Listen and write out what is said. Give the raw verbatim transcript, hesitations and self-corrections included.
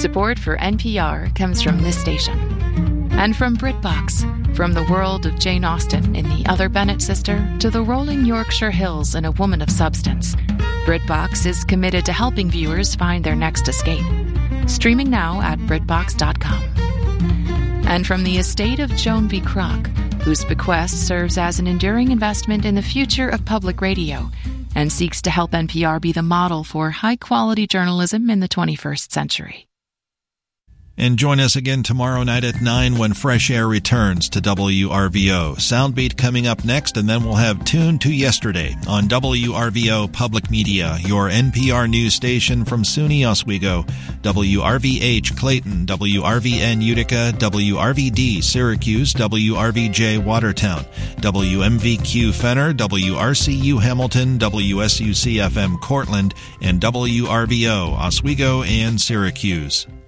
Support for N P R comes from this station. And from BritBox, from the world of Jane Austen in The Other Bennet Sister to the rolling Yorkshire Hills in A Woman of Substance, BritBox is committed to helping viewers find their next escape. Streaming now at Britbox dot com. And from the estate of Joan V. Kroc, whose bequest serves as an enduring investment in the future of public radio and seeks to help N P R be the model for high-quality journalism in the twenty-first century. And join us again tomorrow night at nine when Fresh Air returns to W R V O. Soundbeat coming up next, and then we'll have Tune to Yesterday on W R V O Public Media, your N P R news station from SUNY Oswego, W R V H Clayton, W R V N Utica, W R V D Syracuse, W R V J Watertown, W M V Q Fenner, W R C U Hamilton, W S U C F M Cortland, and W R V O Oswego and Syracuse.